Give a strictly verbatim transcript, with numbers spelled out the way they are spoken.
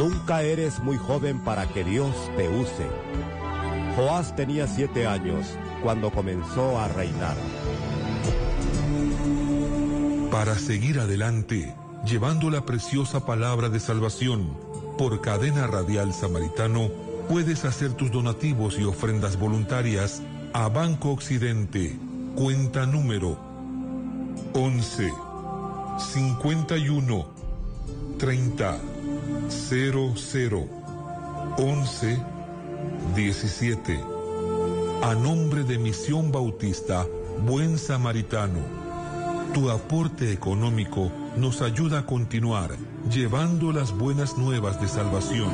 Nunca eres muy joven para que Dios te use. Joás tenía siete años cuando comenzó a reinar. Para seguir adelante, llevando la preciosa palabra de salvación, por Cadena Radial Samaritano, puedes hacer tus donativos y ofrendas voluntarias a Banco Occidente, cuenta número once, cincuenta y uno, treinta, cero cero, once, diecisiete. A nombre de Misión Bautista Buen Samaritano, tu aporte económico nos ayuda a continuar llevando las buenas nuevas de salvación.